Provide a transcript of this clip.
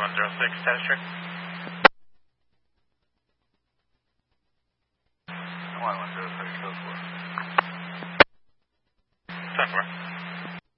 106, status check. 106, 可以测速了。 10-4.